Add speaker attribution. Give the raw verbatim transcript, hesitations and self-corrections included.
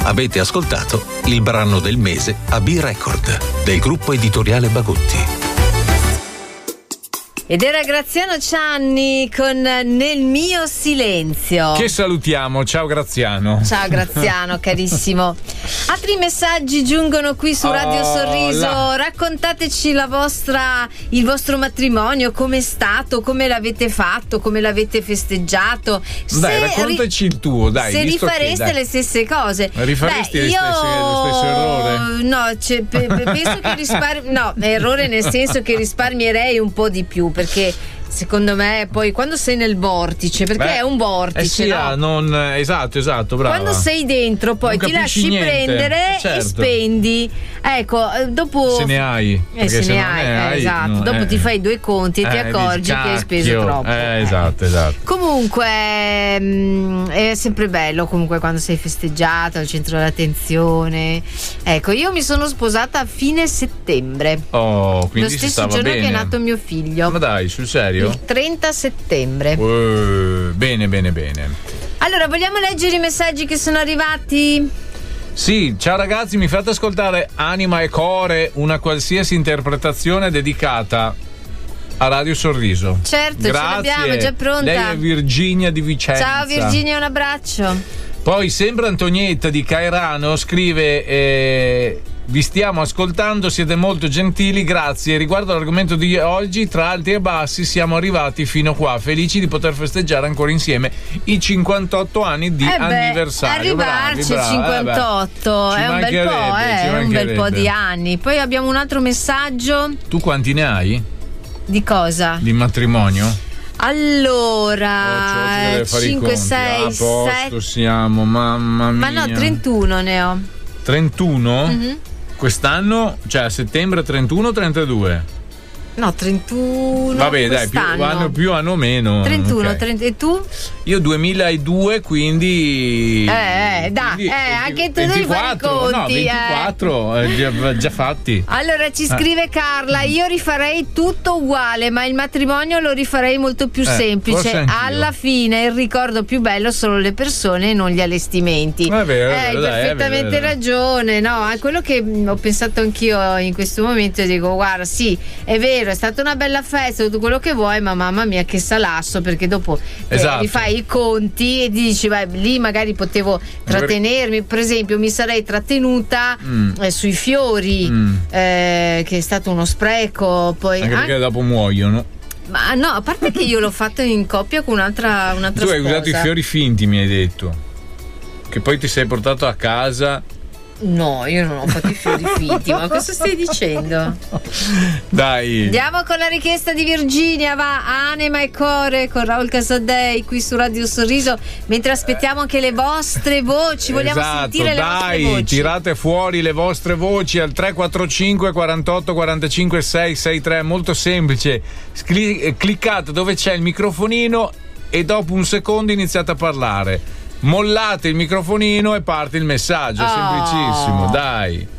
Speaker 1: Avete ascoltato il brano del mese a B-Record del gruppo editoriale Bagotti.
Speaker 2: Ed era Graziano Cianni con Nel mio silenzio.
Speaker 3: Che salutiamo, ciao Graziano.
Speaker 2: Ciao Graziano, carissimo. Altri messaggi giungono qui su Radio oh, Sorriso. La... Raccontateci la vostra, il vostro matrimonio, com'è stato, come l'avete fatto, come l'avete festeggiato.
Speaker 3: Dai,
Speaker 2: se
Speaker 3: raccontaci ri... il tuo, dai.
Speaker 2: Se rifareste
Speaker 3: che,
Speaker 2: le stesse cose.
Speaker 3: Rifaresti Beh, io... lo, stesso, lo stesso errore?
Speaker 2: No, cioè, pe- penso che risparmi... No, errore nel senso che risparmierei un po' di più, perché secondo me poi quando sei nel vortice, perché
Speaker 3: Beh,
Speaker 2: è un vortice,
Speaker 3: eh sì,
Speaker 2: no?
Speaker 3: non, esatto, esatto, brava.
Speaker 2: Quando sei dentro poi
Speaker 3: non
Speaker 2: ti lasci
Speaker 3: niente.
Speaker 2: prendere
Speaker 3: certo.
Speaker 2: e spendi. Ecco, dopo
Speaker 3: se ne hai,
Speaker 2: eh, se, se ne hai,
Speaker 3: ne hai
Speaker 2: eh, esatto.
Speaker 3: no,
Speaker 2: dopo
Speaker 3: eh.
Speaker 2: ti fai due conti e
Speaker 3: eh,
Speaker 2: ti accorgi
Speaker 3: dici,
Speaker 2: che hai speso troppo.
Speaker 3: Eh, esatto, esatto.
Speaker 2: Comunque mh, è sempre bello comunque quando sei festeggiato, al centro dell'attenzione. Ecco, io mi sono sposata a fine settembre.
Speaker 3: Oh, quindi
Speaker 2: lo stesso
Speaker 3: stava
Speaker 2: giorno
Speaker 3: bene.
Speaker 2: che è nato mio figlio.
Speaker 3: Ma dai, sul serio?
Speaker 2: Il trenta settembre.
Speaker 3: Uh, bene, bene, bene.
Speaker 2: Allora, vogliamo leggere i messaggi che sono arrivati?
Speaker 3: Sì, ciao ragazzi, mi fate ascoltare Anima e Core, una qualsiasi interpretazione dedicata a Radio Sorriso.
Speaker 2: Certo,
Speaker 3: Grazie.
Speaker 2: ce l'abbiamo già pronta.
Speaker 3: Lei è Virginia di Vicenza.
Speaker 2: Ciao Virginia, un abbraccio.
Speaker 3: Poi sempre Antonietta di Cairano scrive eh, vi stiamo ascoltando, siete molto gentili, grazie. Riguardo all'argomento di oggi, tra alti e bassi siamo arrivati fino qua, felici di poter festeggiare ancora insieme i cinquantotto anni di
Speaker 2: eh beh,
Speaker 3: anniversario.
Speaker 2: Arrivarci
Speaker 3: bravi, bravi.
Speaker 2: cinquantotto
Speaker 3: eh
Speaker 2: è un bel po', eh, è un bel po' di anni. Poi abbiamo un altro messaggio.
Speaker 3: Tu quanti ne hai?
Speaker 2: Di cosa?
Speaker 3: Di matrimonio?
Speaker 2: Allora,
Speaker 3: oh,
Speaker 2: cinque, sei,
Speaker 3: sette siamo, mamma mia.
Speaker 2: Ma no, trentuno ne ho.
Speaker 3: trentuno?
Speaker 2: Mm-hmm.
Speaker 3: Quest'anno, cioè a settembre trentuno o trentadue?
Speaker 2: No, trentuno.
Speaker 3: Vabbè, dai, più, hanno più, hanno meno.
Speaker 2: trentuno,
Speaker 3: okay.
Speaker 2: trenta e tu?
Speaker 3: Io duemiladue, quindi.
Speaker 2: Eh, eh, dai,
Speaker 3: quindi
Speaker 2: eh, anche tu
Speaker 3: ventiquattro,
Speaker 2: devi fare i conti.
Speaker 3: No, ventiquattro, eh. già, già fatti.
Speaker 2: Allora ci scrive eh. Carla, io rifarei tutto uguale, ma il matrimonio lo rifarei molto più
Speaker 3: eh,
Speaker 2: semplice. Alla fine il ricordo più bello sono le persone e non gli allestimenti.
Speaker 3: È vero,
Speaker 2: eh, hai perfettamente vero, ragione, no? È quello che ho pensato anch'io in questo momento e dico, guarda, sì, è vero, è stata una bella festa, tutto quello che vuoi, ma mamma mia che salasso, perché dopo
Speaker 3: esatto.
Speaker 2: eh, li fai i conti e dici, vai, lì magari potevo trattenermi, per esempio mi sarei trattenuta mm. eh, sui fiori, mm. eh, che è stato uno spreco, poi
Speaker 3: anche perché
Speaker 2: ah,
Speaker 3: dopo muoiono.
Speaker 2: ma no, a parte che io l'ho fatto in coppia con un'altra, un'altra
Speaker 3: tu hai
Speaker 2: sposa.
Speaker 3: usato i fiori finti, mi hai detto, che poi ti sei portato a casa.
Speaker 2: No, io non ho fatto i fiori finti, ma cosa stai dicendo?
Speaker 3: Dai.
Speaker 2: Andiamo con la richiesta di Virginia, va, Anima e Core con Raul Casadei qui su Radio Sorriso, mentre aspettiamo anche le vostre voci, vogliamo
Speaker 3: esatto,
Speaker 2: sentire le
Speaker 3: dai,
Speaker 2: vostre voci.
Speaker 3: Tirate fuori le vostre voci al tre quattro cinque quarantotto quarantacinque sei sei tre, molto semplice. Scli- cliccate dove c'è il microfonino e dopo un secondo iniziate a parlare. Mollate il microfonino e parte il messaggio, oh. Semplicissimo, dai.